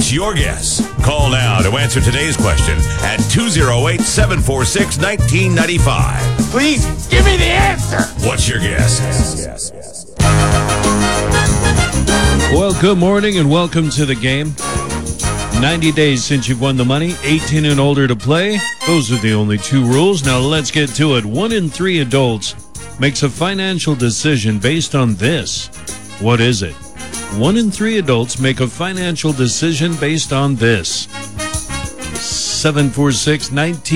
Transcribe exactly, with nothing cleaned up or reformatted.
What's your guess? Call now to answer today's question at two oh eight, seven four six, one nine nine five. Please, give me the answer! What's your guess? Well, good morning and welcome to the game. ninety days since you've won the money, eighteen and older to play. Those are the only two rules. Now let's get to it. One in three adults makes a financial decision based on this. What is it? One in three adults make a financial decision based on this. seven four six, one nine